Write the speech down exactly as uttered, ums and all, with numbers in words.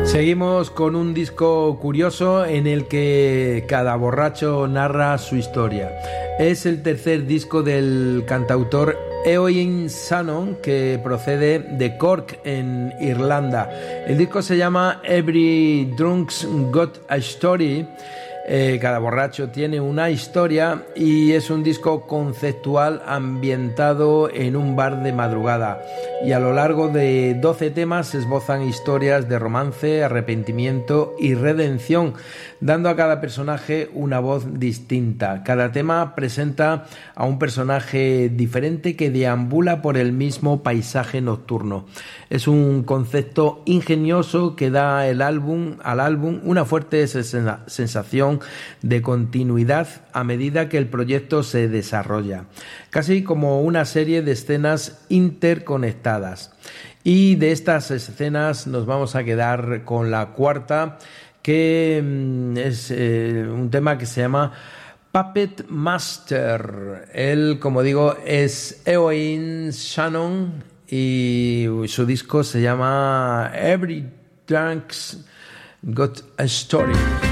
Seguimos con un disco curioso en el que cada borracho narra su historia. Es el tercer disco del cantautor Eoin Shannon, que procede de Cork, en Irlanda. El disco se llama Every Drunk's Got a Story. Eh, cada borracho tiene una historia, y es un disco conceptual ambientado en un bar de madrugada, y a lo largo de doce temas se esbozan historias de romance, arrepentimiento y redención, dando a cada personaje una voz distinta. Cada tema presenta a un personaje diferente que deambula por el mismo paisaje nocturno. Es un concepto ingenioso que da el álbum, al álbum una fuerte sensación de continuidad a medida que el proyecto se desarrolla, casi como una serie de escenas interconectadas. Y de estas escenas nos vamos a quedar con la cuarta, que es eh, un tema que se llama Puppet Master. Él, como digo, es Eoin Shannon, y su disco se llama Every Drunk's Got a Story.